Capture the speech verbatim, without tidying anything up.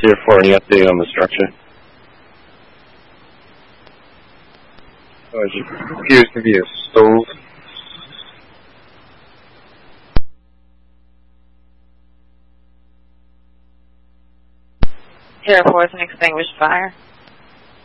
Tier four, any update on the structure? Uh, it appears to be a stove. Tier four is an extinguished fire.